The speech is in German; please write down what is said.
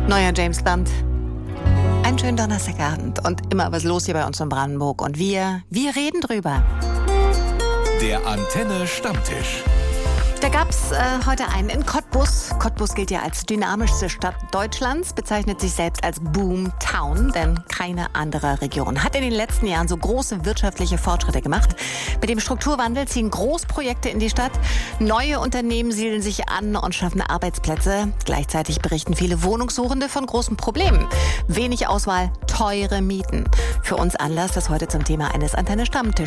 Neuer James Bond. Einen schönen Donnerstagabend und immer was los hier bei uns in Brandenburg. Und wir reden drüber. Der Antenne Stammtisch. Da gab's heute einen in Cottbus. Cottbus gilt ja als dynamischste Stadt Deutschlands, bezeichnet sich selbst als Boomtown, denn keine andere Region hat in den letzten Jahren so große wirtschaftliche Fortschritte gemacht. Mit dem Strukturwandel ziehen Großprojekte in die Stadt, neue Unternehmen siedeln sich an und schaffen Arbeitsplätze. Gleichzeitig berichten viele Wohnungssuchende von großen Problemen. Wenig Auswahl, teure Mieten. Für uns Anlass, das heute zum Thema eines Antenne Stammtisch